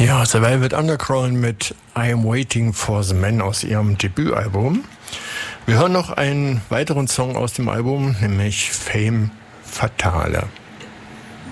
Ja, The Velvet Underground mit I Am Waiting for the Man aus ihrem Debütalbum. Wir hören noch einen weiteren Song aus dem Album, nämlich Femme Fatale.